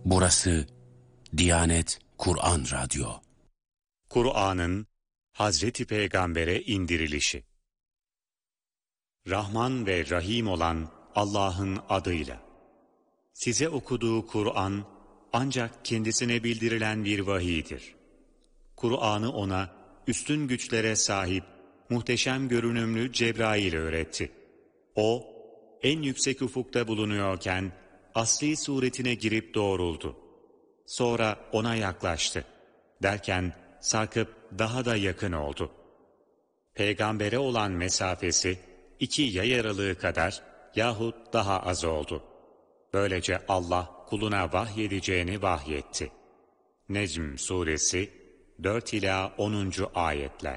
Burası Diyanet Kur'an Radyo. Kur'an'ın Hazreti Peygamber'e indirilişi. Rahman ve Rahim olan Allah'ın adıyla. Size okuduğu Kur'an ancak kendisine bildirilen bir vahiydir. Kur'an'ı ona üstün güçlere sahip, muhteşem görünümlü Cebrail öğretti. O, en yüksek ufukta bulunuyorken asli suretine girip doğruldu. Sonra ona yaklaştı. Derken sarkıp daha da yakın oldu. Peygambere olan mesafesi 2 yay aralığı kadar yahut daha az oldu. Böylece Allah kuluna vahyedeceğini vahyetti. Necm suresi 4 ila 10. ayetler.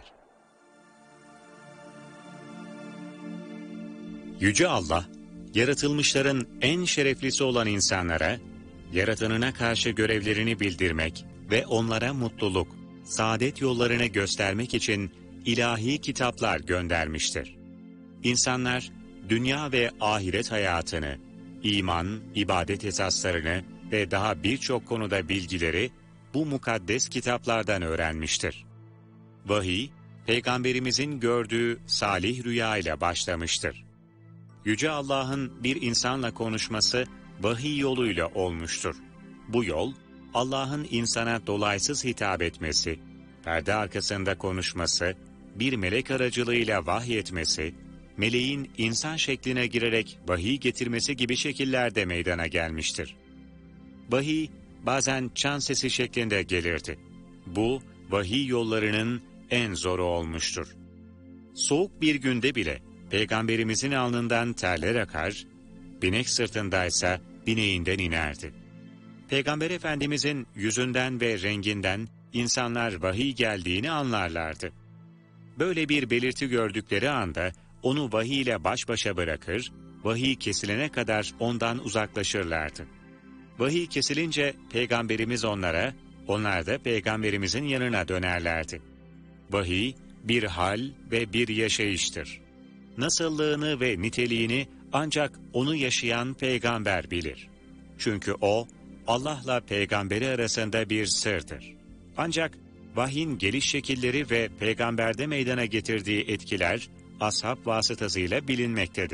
Yüce Allah, yaratılmışların en şereflisi olan insanlara, yaratanına karşı görevlerini bildirmek ve onlara mutluluk, saadet yollarını göstermek için ilahi kitaplar göndermiştir. İnsanlar, dünya ve ahiret hayatını, iman, ibadet esaslarını ve daha birçok konuda bilgileri bu mukaddes kitaplardan öğrenmiştir. Vahiy, Peygamberimizin gördüğü salih rüya ile başlamıştır. Yüce Allah'ın bir insanla konuşması vahiy yoluyla olmuştur. Bu yol, Allah'ın insana dolaysız hitap etmesi, perde arkasında konuşması, bir melek aracılığıyla vahyetmesi, meleğin insan şekline girerek vahiy getirmesi gibi şekillerde meydana gelmiştir. Vahiy, bazen çan sesi şeklinde gelirdi. Bu, vahiy yollarının en zoru olmuştur. Soğuk bir günde bile, Peygamberimizin alnından terler akar, binek sırtındaysa bineğinden inerdi. Peygamber Efendimizin yüzünden ve renginden insanlar vahiy geldiğini anlarlardı. Böyle bir belirti gördükleri anda onu vahiy ile baş başa bırakır, vahiy kesilene kadar ondan uzaklaşırlardı. Vahiy kesilince Peygamberimiz onlara, onlar da Peygamberimizin yanına dönerlerdi. Vahiy bir hal ve bir yaşayıştır. Nasıllığını ve niteliğini ancak onu yaşayan peygamber bilir. Çünkü o, Allah'la peygamberi arasında bir sırdır. Ancak vahyin geliş şekilleri ve peygamberde meydana getirdiği etkiler, ashab vasıtasıyla bilinmektedir.